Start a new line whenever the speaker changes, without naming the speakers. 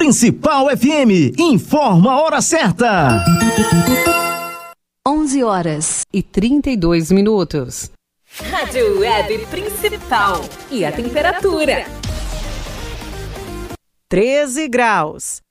Principal FM, informa a hora certa.
11h32.
Rádio Web Principal. E a temperatura?
13 graus.